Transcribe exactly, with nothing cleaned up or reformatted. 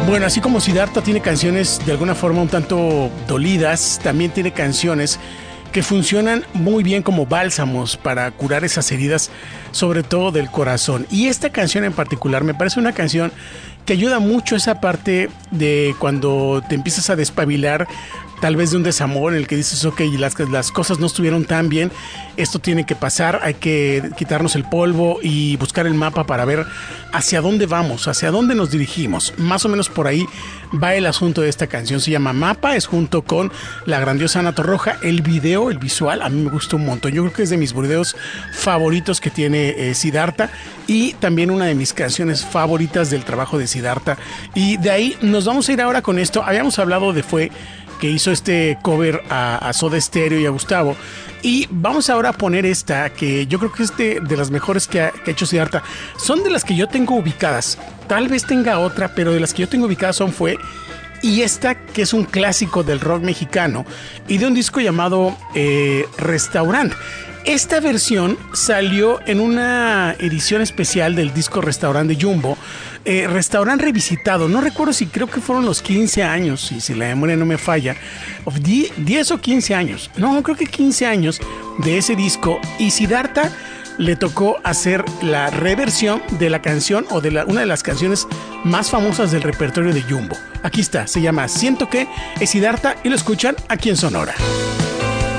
Bueno, así como Siddhartha tiene canciones de alguna forma un tanto dolidas, también tiene canciones que funcionan muy bien como bálsamos para curar esas heridas, sobre todo del corazón. Y esta canción en particular me parece una canción que ayuda mucho esa parte de cuando te empiezas a despabilar, tal vez de un desamor en el que dices, ok, las, las cosas no estuvieron tan bien, esto tiene que pasar, hay que quitarnos el polvo y buscar el mapa para ver hacia dónde vamos, hacia dónde nos dirigimos. Más o menos por ahí va el asunto de esta canción. Se llama Mapa, es junto con la grandiosa Ana Torroja. El video, el visual, a mí me gusta un montón. Yo creo que es de mis videos favoritos que tiene eh, Siddhartha, y también una de mis canciones favoritas del trabajo de Siddhartha. Y de ahí nos vamos a ir ahora con esto. Habíamos hablado de Fue, que hizo este cover a, a Soda Stereo y a Gustavo, y vamos ahora a poner esta que yo creo que es de, de las mejores que ha, que ha hecho Siddhartha. Son de las que yo tengo ubicadas, tal vez tenga otra, pero de las que yo tengo ubicadas son Fue y esta, que es un clásico del rock mexicano y de un disco llamado eh, Restaurant. Esta versión salió en una edición especial del disco Restaurant de Jumbo, eh, Restaurant revisitado. No recuerdo si creo que fueron los quince años, si, si la memoria no me falla, diez o quince años, no, creo que quince años de ese disco, y Siddhartha le tocó hacer la reversión de la canción o de la, una de las canciones más famosas del repertorio de Jumbo. Aquí está, se llama Siento Que, es Siddhartha y lo escuchan aquí en Sonora.